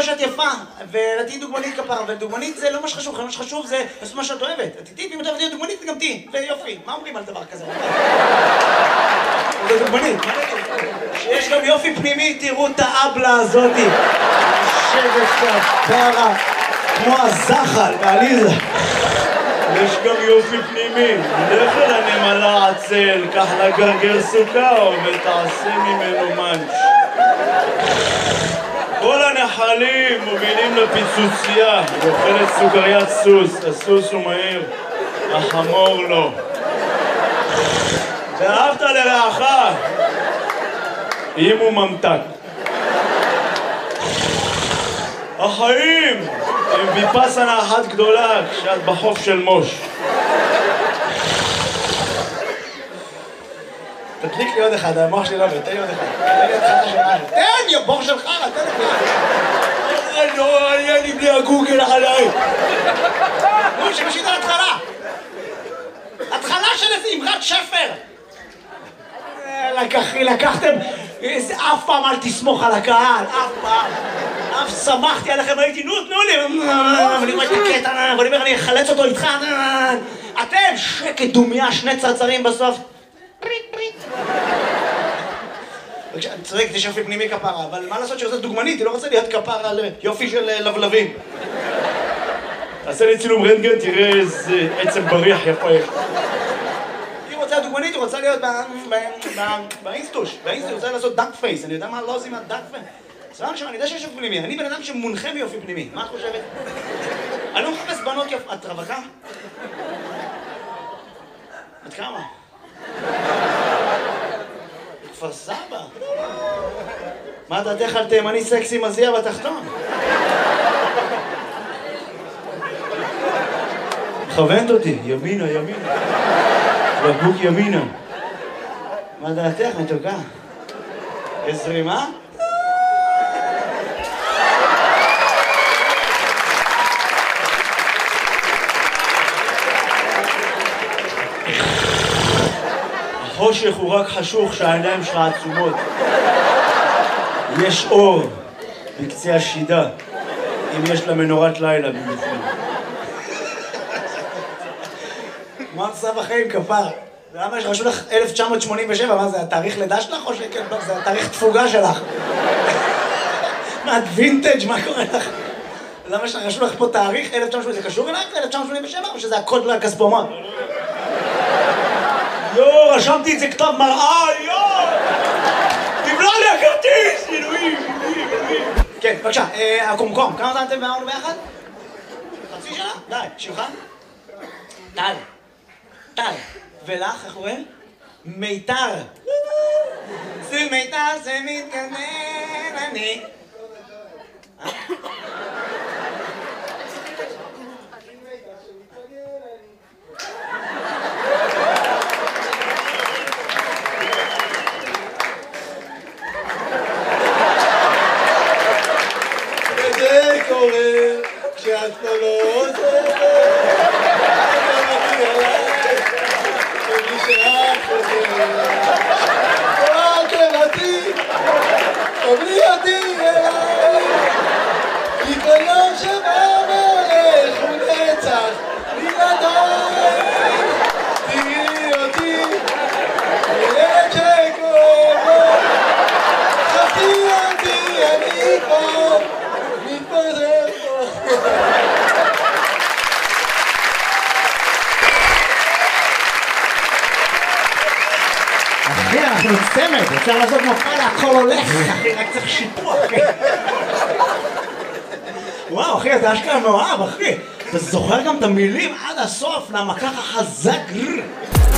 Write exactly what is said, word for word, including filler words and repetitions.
רואה שאת יפה, ולתהי דוגמנית כפרה, ודוגמנית זה לא מה שחשוב, מה שחשוב זה לעשות מה שאת אוהבת. את איתי, ואם את אוהבת להיות דוגמנית, זה גם תהי, ויופי. מה אומרים על דבר כזה? זה דוגמנית, מה נגיד? שיש גם יופי פנימי, תראו את האבלה הזאתי. יושבת כפרה, כמו הזחל בעליזה. יש גם יופי פנימי, לך אל הנמלה עצל, קח לה גרגר סוכר ותעשה ממנו מנש. כל הנחלים מובילים לפיצוצייה, היא אוכלת סוכריית סוס, הסוס הוא מהיר, החמור לא. ואהבת לרעך, אם הוא ממתק. החיים הם ויפאסנה אחת גדולה כשאת בחוף של מוש. תדליק לי עוד אחד, המוח שלי לא עובד, תן לי עוד אחד. תן לי עוד אחד שלך. תן לי, הבור שלך, תן לי. לא, היה לי בלי הגוגל עליי. נו, שמשית על התחלה. התחלה של איזה אמרת שפר. לקחתם, אף פעם אל תסמוך על הקהל, אף פעם. אף שמחתי עליכם, הייתי, נו, תנו לי. ואני רואה את הקטע, ואני אומר, אני אחלץ אותו איתך. אתם, שקט דומיה, שני צרצרים בסוף. פריט, פריט. אני צודק, יש יופי פנימי כפרה, אבל מה לעשות שרוצה דוגמנית? היא לא רוצה להיות כפרה על יופי של לבלבים. תעשה לי צילום רנטגן, תראה איזה עצם בריח יפה יש. היא רוצה דוגמנית, היא רוצה להיות באינסטוש. באינסטוש היא רוצה לעשות דאק פייס. אני יודע מה לא עושים מהדאק פייס. סבבה שם, אני יודע שיש יופי פנימי. אני בן אדם שמונחה ביופי פנימי. מה את חושבת? אני לא מחפש בנות יופי. את רווקה? את כמה? כפר סבא. מה דעתך על תימני סקסי מזיע בתחתון? מכוונת אותי, ימינה, ימינה. בקבוק ימינה. מה דעתך, מתוקה? עשרימה? החושך הוא רק חשוך שהעיניים שלך עצומות. יש אור בקצה השידה, אם יש לה מנורת לילה במיוחד. מה את עושה בחיים, כפר? למה יש רשו לך אלף תשע מאות שמונים ושבע? מה זה, התאריך לידה שלך או שכן? לא, זה התאריך תפוגה שלך. מה, את וינטג', מה קורה לך? למה יש רשו לך פה תאריך אלף תשע מאות שמונים? זה קשור אלייך ל-אלף תשע מאות שמונים ושבע או שזה הקוד לכספומט? יואו, רשמתי את זה כתב מראה, יואו! תבלע לי הכרטיס, אלוהים, אלוהים, אלוהים. כן, בבקשה, הקומקום, כמה זמן אתם ואמרנו ביחד? חצי שנה? די, שמך? טל. טל. ולך, איך קוראים? מיתר. זה מיתר, זה מתגנן, אני. וזה קורה כשאת כבר לא עוזרת. תבלי אותי אליי, כי כל יום שבא והולך הוא נצח בלעדיי. תראי אותי, ילד שכואב לו, חפי אותי, אני כבר מתפזר פה. אחי, אנחנו צמד, אפשר לעשות מופע להכל הולך, אחי, רק צריך שיפוע, אחי. וואו, אחי, אתה אשכרה מאוהב, אחי. אתה זוכר גם את המילים עד הסוף, למה ככה חזק?